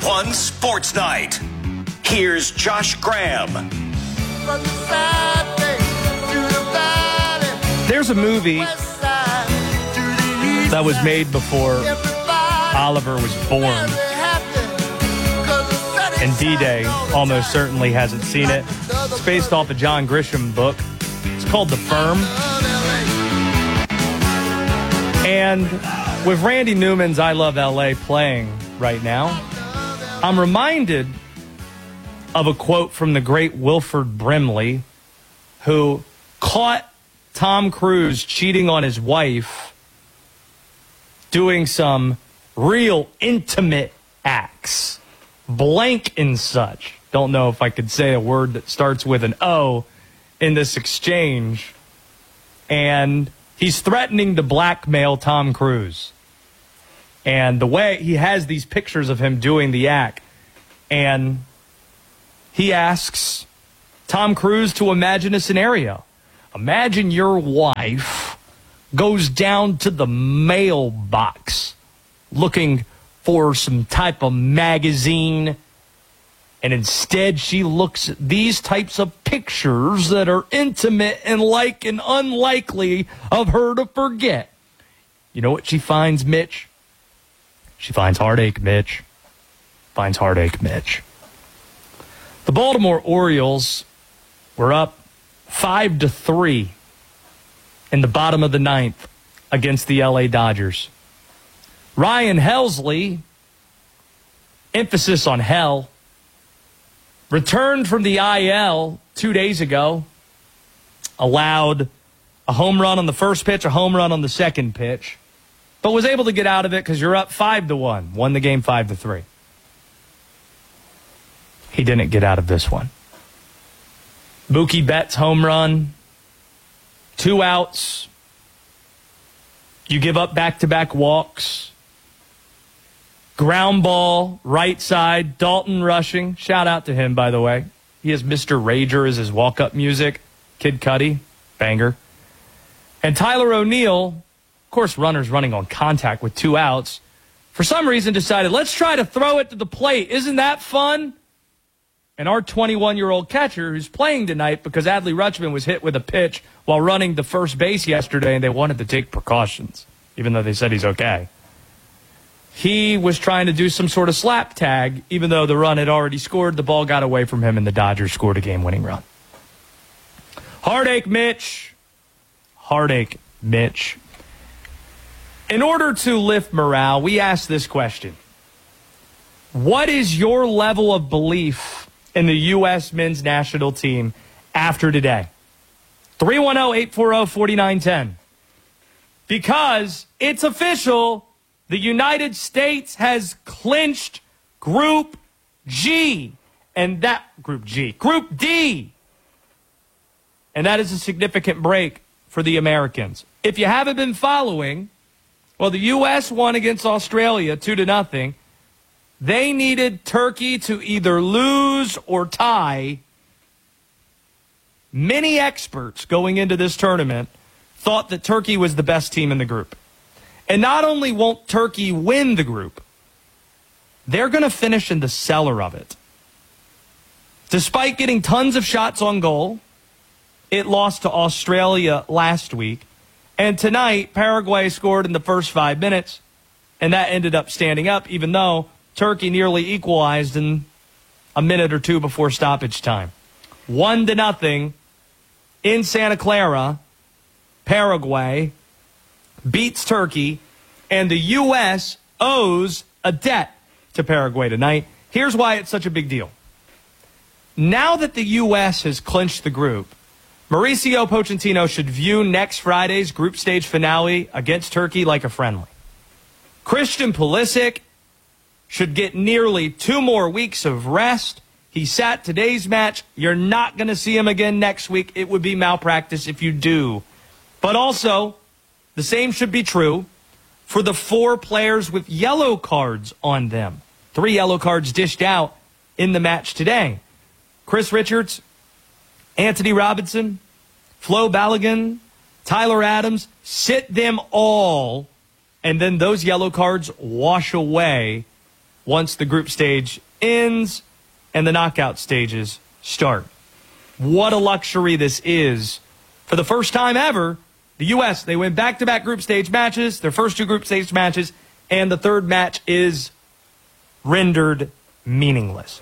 fun sports night. Here's Josh Graham. There's a movie that was made before Oliver was born. And D-Day almost certainly hasn't seen it. It's based off a John Grisham book. It's called The Firm. And with Randy Newman's I Love L.A. playing right now, I'm reminded of a quote from the great Wilford Brimley, who caught Tom Cruise cheating on his wife, doing some real intimate acts, blank and such. Don't know if I could say a word that starts with an O in this exchange. And he's threatening to blackmail Tom Cruise. And the way he has these pictures of him doing the act, and he asks Tom Cruise to imagine a scenario. Imagine your wife goes down to the mailbox looking for some type of magazine, and instead she looks at these types of pictures that are intimate and like and unlikely of her to forget. You know what she finds, Mitch? She finds heartache, Mitch. Finds heartache, Mitch. The Baltimore Orioles were up 5-3 in the bottom of the ninth against the LA Dodgers. Ryan Helsley, emphasis on hell, returned from the IL 2 days ago, allowed a home run on the first pitch, a home run on the second pitch, but was able to get out of it because you're up 5-1, won the game 5-3. He didn't get out of this one. Mookie Betts home run, 2 outs. You give up back-to-back walks. Ground ball, right side, Dalton rushing. Shout out to him, by the way. He has Mr. Rager as his walk-up music. Kid Cudi, banger. And Tyler O'Neill, of course, runners running on contact with 2 outs, for some reason decided, let's try to throw it to the plate. Isn't that fun? And our 21-year-old catcher, who's playing tonight because Adley Rutschman was hit with a pitch while running the first base yesterday, and they wanted to take precautions, even though they said he's okay. He was trying to do some sort of slap tag, even though the run had already scored. The ball got away from him, and the Dodgers scored a game-winning run. Heartache, Mitch. Heartache, Mitch. In order to lift morale, we ask this question. What is your level of belief in the U.S. men's national team after today? 310-840-4910. Because it's official, the United States has clinched Group G. And that, Group D. And that is a significant break for the Americans. If you haven't been following, well, the U.S. won against Australia 2-0. They needed Turkey to either lose or tie. Many experts going into this tournament thought that Turkey was the best team in the group. And not only won't Turkey win the group, they're going to finish in the cellar of it. Despite getting tons of shots on goal, it lost to Australia last week. And tonight, Paraguay scored in the first 5 minutes, and that ended up standing up, even though Turkey nearly equalized in a minute or two before stoppage time. 1-0 in Santa Clara. Paraguay beats Turkey, and the U.S. owes a debt to Paraguay tonight. Here's why it's such a big deal. Now that the U.S. has clinched the group, Mauricio Pochettino should view next Friday's group stage finale against Turkey like a friendly. Christian Pulisic should get nearly 2 more weeks of rest. He sat today's match. You're not going to see him again next week. It would be malpractice if you do. But also, the same should be true for the 4 players with yellow cards on them. 3 yellow cards dished out in the match today. Chris Richards, Anthony Robinson, Flo Balogun, Tyler Adams, sit them all, and then those yellow cards wash away once the group stage ends and the knockout stages start. What a luxury this is. For the first time ever, the U.S., they win back-to-back group stage matches, their first two group stage matches, and the third match is rendered meaningless.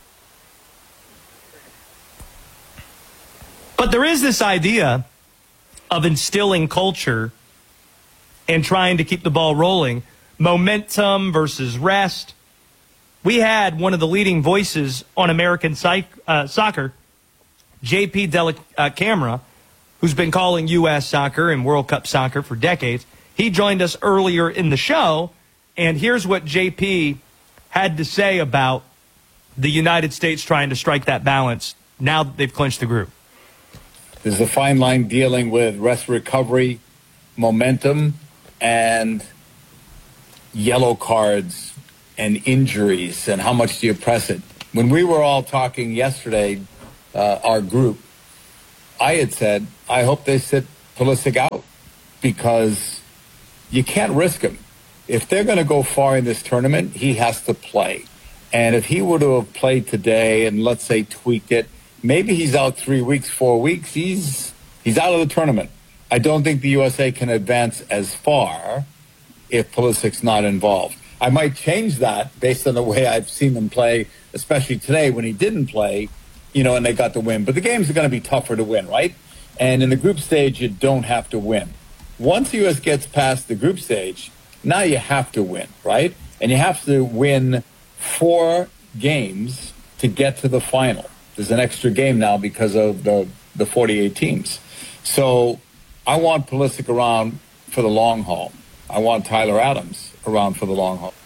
But there is this idea of instilling culture and trying to keep the ball rolling. Momentum versus rest. We had one of the leading voices on American soccer, JP Dellacamera, who's been calling U.S. soccer and World Cup soccer for decades. He joined us earlier in the show, and here's what JP had to say about the United States trying to strike that balance now that they've clinched the group. There's a fine line dealing with rest recovery, momentum, and yellow cards and injuries, and how much do you press it. When we were all talking yesterday, our group, I had said, I hope they sit Pulisic out because you can't risk him. If they're going to go far in this tournament, he has to play. And if he were to have played today and, let's say, tweaked it, maybe he's out 3 weeks, 4 weeks. He's out of the tournament. I don't think the USA can advance as far if Pulisic's not involved. I might change that based on the way I've seen them play, especially today when he didn't play, and they got the win. But the games are going to be tougher to win, right? And in the group stage, you don't have to win. Once the U.S. gets past the group stage, now you have to win, right? And you have to win 4 games to get to the final. There's an extra game now because of the 48 teams. So I want Pulisic around for the long haul. I want Tyler Adams around for the long haul.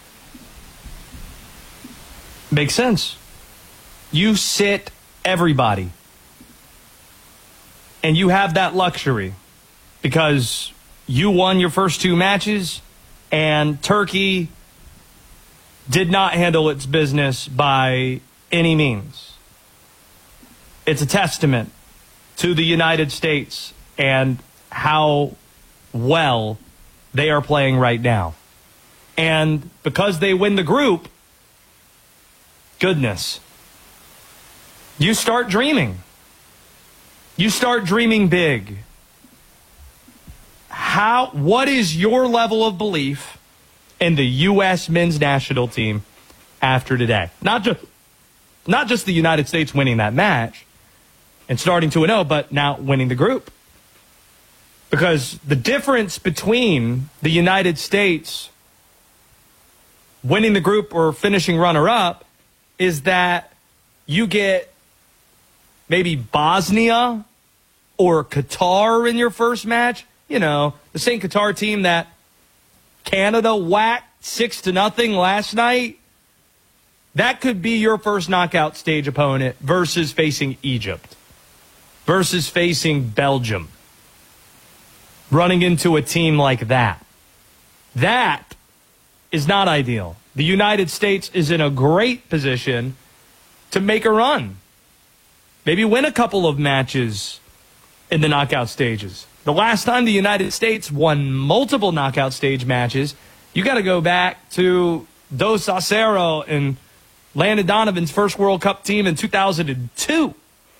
Makes sense. You sit everybody. And you have that luxury because you won your first 2 matches and Turkey did not handle its business by any means. It's a testament to the United States and how well they are playing right now. And because they win the group, goodness, you start dreaming. You start dreaming big. What is your level of belief in the U.S. men's national team after today? Not just the United States winning that match and starting 2-0, but now winning the group. Because the difference between the United States winning the group or finishing runner-up is that you get maybe Bosnia or Qatar in your first match. The same Qatar team that Canada whacked 6-0 last night. That could be your first knockout stage opponent versus facing Egypt, versus facing Belgium. Running into a team like that. That is not ideal. The United States is in a great position to make a run. Maybe win a couple of matches in the knockout stages. The last time the United States won multiple knockout stage matches, you got to go back to Dos Acero and Landon Donovan's first World Cup team in 2002,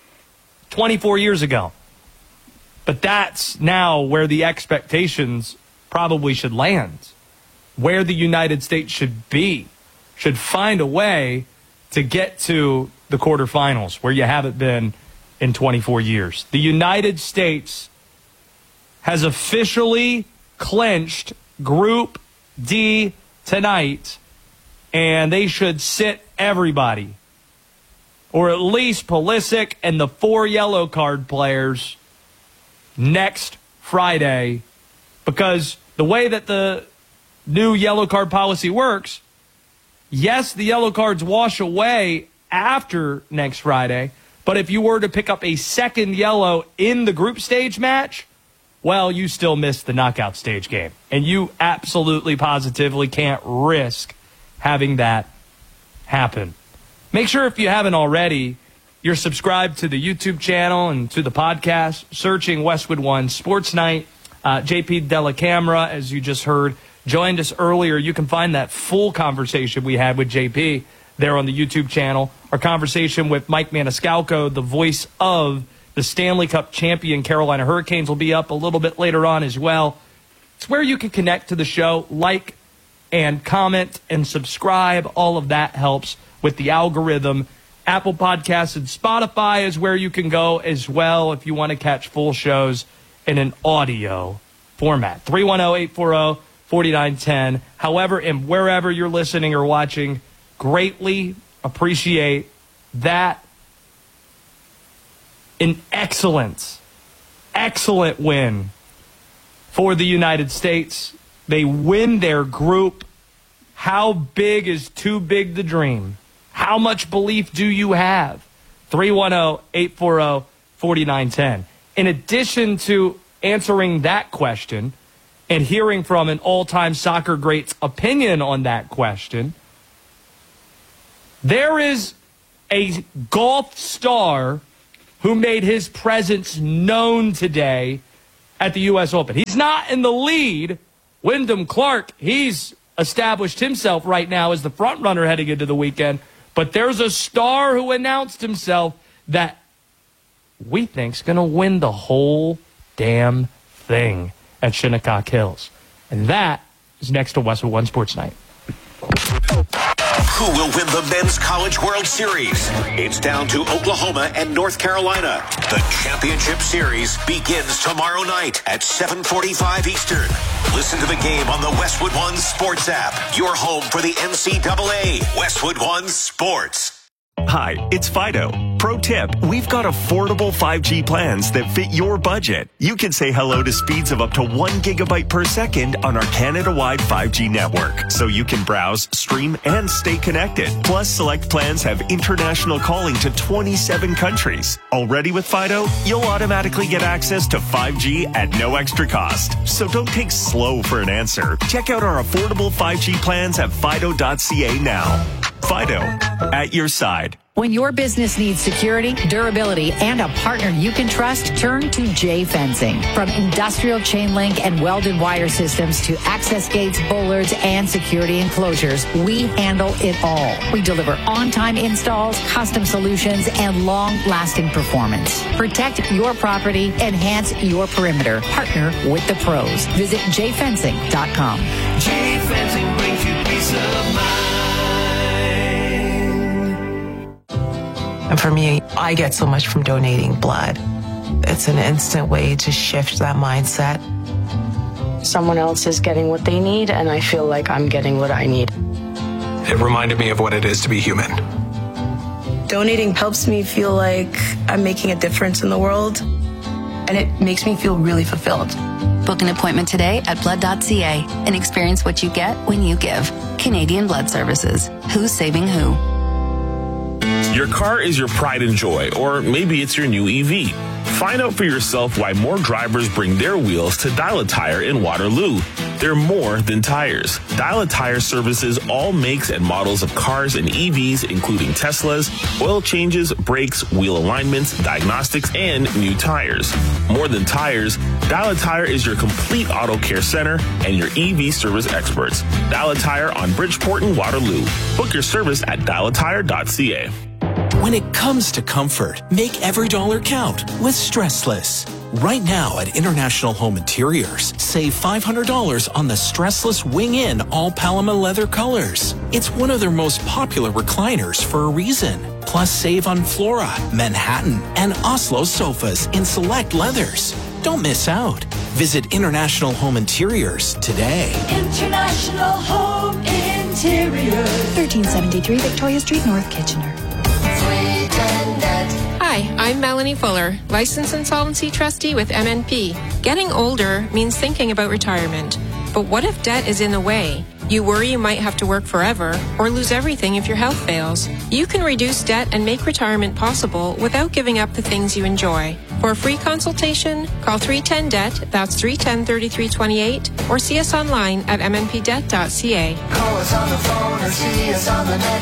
24 years ago. But that's now where the expectations probably should land, where the United States should be, should find a way to get to the quarterfinals, where you haven't been in 24 years. The United States has officially clinched Group D tonight, and they should sit everybody, or at least Pulisic and the 4 yellow card players next Friday, because the way that the new yellow card policy works, yes, the yellow cards wash away after next Friday, but if you were to pick up a second yellow in the group stage match, well, you still missed the knockout stage game. And you absolutely positively can't risk having that happen. Make sure, if you haven't already, you're subscribed to the YouTube channel and to the podcast, searching Westwood One Sports Night. JP Dellacamera, as you just heard, joined us earlier, you can find that full conversation we had with JP there on the YouTube channel. Our conversation with Mike Maniscalco, the voice of the Stanley Cup champion Carolina Hurricanes, will be up a little bit later on as well. It's where you can connect to the show, like and comment and subscribe. All of that helps with the algorithm. Apple Podcasts and Spotify is where you can go as well if you want to catch full shows in an audio format. 310-840-4910. However and wherever you're listening or watching, greatly appreciate that. An excellent win for the United States. They win their group. How big is too big to dream? How much belief do you have? 310-840-4910. In addition to answering that question and hearing from an all-time soccer great's opinion on that question, there is a golf star who made his presence known today at the U.S. Open. He's not in the lead. Wyndham Clark, he's established himself right now as the front runner heading into the weekend. But there's a star who announced himself that we think's going to win the whole damn thing at Shinnecock Hills. And that is next to Westwood One Sports Night. Who will win the Men's College World Series? It's down to Oklahoma and North Carolina. The championship series begins tomorrow night at 7:45 Eastern. Listen to the game on the Westwood One Sports app. Your home for the NCAA. Westwood One Sports. Hi, it's Fido. Pro tip, we've got affordable 5G plans that fit your budget. You can say hello to speeds of up to 1 gigabyte per second on our Canada-wide 5G network, so you can browse, stream, and stay connected. Plus, select plans have international calling to 27 countries. Already with Fido, you'll automatically get access to 5G at no extra cost. So don't take slow for an answer. Check out our affordable 5G plans at fido.ca now. Fido, at your side. When your business needs security, durability, and a partner you can trust, turn to J Fencing. From industrial chain link and welded wire systems to access gates, bollards, and security enclosures, we handle it all. We deliver on-time installs, custom solutions, and long-lasting performance. Protect your property, enhance your perimeter. Partner with the pros. Visit jfencing.com. J Fencing brings you peace of mind. And for me, I get so much from donating blood. It's an instant way to shift that mindset. Someone else is getting what they need, and I feel like I'm getting what I need. It reminded me of what it is to be human. Donating helps me feel like I'm making a difference in the world, and it makes me feel really fulfilled. Book an appointment today at blood.ca and experience what you get when you give. Canadian Blood Services. Who's saving who? Your car is your pride and joy, or maybe it's your new EV. Find out for yourself why more drivers bring their wheels to Dial a Tire in Waterloo. They're more than tires. Dial a Tire services all makes and models of cars and EVs, including Teslas, oil changes, brakes, wheel alignments, diagnostics, and new tires. More than tires, Dial a Tire is your complete auto care center and your EV service experts. Dial a Tire on Bridgeport and Waterloo. Book your service at dialaTire.ca. When it comes to comfort, make every dollar count with Stressless. Right now at International Home Interiors, save $500 on the Stressless Wing-In all Paloma leather colors. It's one of their most popular recliners for a reason. Plus, save on Flora, Manhattan, and Oslo sofas in select leathers. Don't miss out. Visit International Home Interiors today. International Home Interiors. 1373 Victoria Street, North Kitchener. Hi, I'm Melanie Fuller, licensed insolvency trustee with MNP. Getting older means thinking about retirement. But what if debt is in the way? You worry you might have to work forever or lose everything if your health fails. You can reduce debt and make retirement possible without giving up the things you enjoy. For a free consultation, call 310-DEBT, that's 310-3328, or see us online at mnpdebt.ca. Call us on the phone or see us on the net.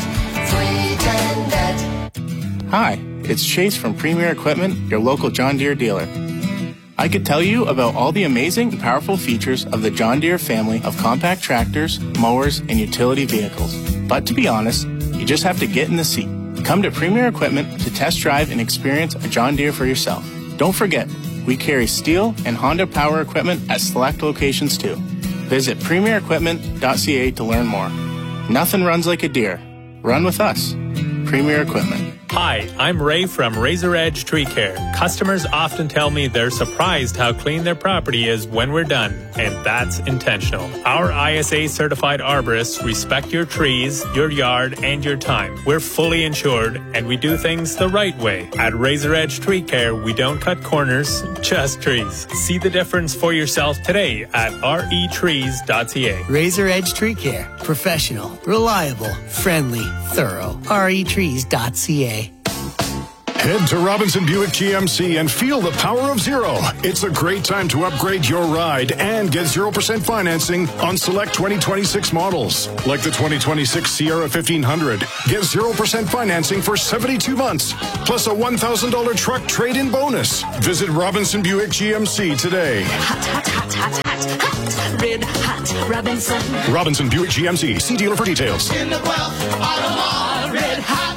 310-DEBT. Hi, it's Chase from Premier Equipment, your local John Deere dealer. I could tell you about all the amazing and powerful features of the John Deere family of compact tractors, mowers, and utility vehicles. But to be honest, you just have to get in the seat. Come to Premier Equipment to test drive and experience a John Deere for yourself. Don't forget, we carry Steel and Honda power equipment at select locations too. Visit premierequipment.ca to learn more. Nothing runs like a Deere. Run with us. Premier Equipment. Hi, I'm Ray from Razor Edge Tree Care. Customers often tell me they're surprised how clean their property is when we're done, and that's intentional. Our ISA certified arborists respect your trees, your yard, and your time. We're fully insured, and we do things the right way. At Razor Edge Tree Care, we don't cut corners, just trees. See the difference for yourself today at retrees.ca. Razor Edge Tree Care. Professional, reliable, friendly, thorough. retrees.ca. Head to Robinson Buick GMC and feel the power of zero. It's a great time to upgrade your ride and get 0% financing on select 2026 models. Like the 2026 Sierra 1500. Get 0% financing for 72 months, plus a $1,000 truck trade-in bonus. Visit Robinson Buick GMC today. Hot, hot, hot, hot, hot, hot. Red hot Robinson. Robinson Buick GMC. See dealer for details. In the Guelph, Automall, red hot.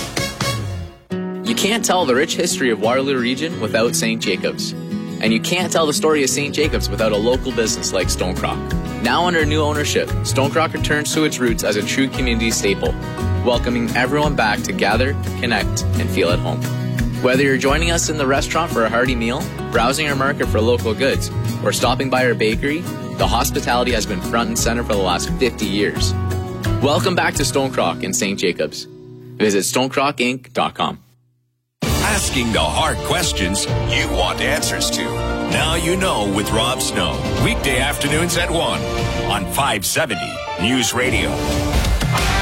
You can't tell the rich history of Waterloo Region without St. Jacobs. And you can't tell the story of St. Jacobs without a local business like Stonecrock. Now under new ownership, Stonecrock returns to its roots as a true community staple, welcoming everyone back to gather, connect, and feel at home. Whether you're joining us in the restaurant for a hearty meal, browsing our market for local goods, or stopping by our bakery, the hospitality has been front and center for the last 50 years. Welcome back to Stonecrock in St. Jacobs. Visit stonecrockinc.com. Asking the hard questions you want answers to. Now you know with Rob Snow. Weekday afternoons at 1 on 570 News Radio.